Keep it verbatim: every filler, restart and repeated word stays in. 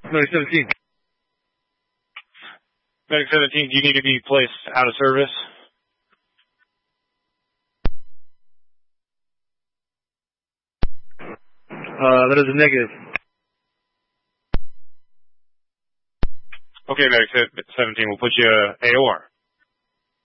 Medic seventeen. Medic seventeen, do you need to be placed out of service? Uh, that is a negative. Okay, Medic seventeen, we'll put you uh, A O R.